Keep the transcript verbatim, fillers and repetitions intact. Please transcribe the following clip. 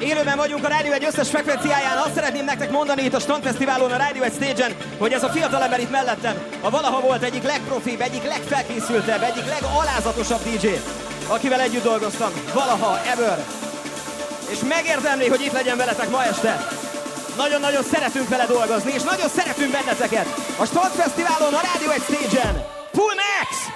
Élőben vagyunk a Rádió egy összes frekvenciáján. Azt szeretném nektek mondani itt a Strandfesztiválon, a Rádió egy stage-en, hogy ez a fiatalember itt mellettem, a valaha volt egyik legprofibb, egyik legfelkészültebb, egyik legalázatosabb dé dzsé, akivel együtt dolgoztam. Valaha, ever. És megérdemli, hogy itt legyen veletek ma este. Nagyon-nagyon szeretünk vele dolgozni, és nagyon szeretünk benneteket. A Strandfesztiválon, a Rádió egy stage-en. Full Max!